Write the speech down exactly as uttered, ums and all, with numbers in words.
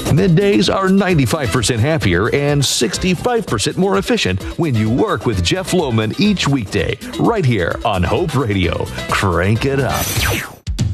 Middays are ninety-five percent happier and sixty-five percent more efficient when you work with Jeff Lohman each weekday, right here on Hope Radio. Crank it up.